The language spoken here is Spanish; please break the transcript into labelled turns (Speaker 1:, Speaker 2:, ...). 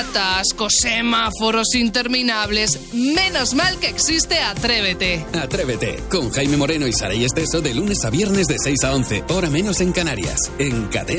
Speaker 1: atascos, semáforos interminables. Menos mal que existe Atrévete.
Speaker 2: Atrévete, con Jaime Moreno y Saray Esteso de lunes a viernes de 6 a 11, hora menos en Canarias, en Cadena.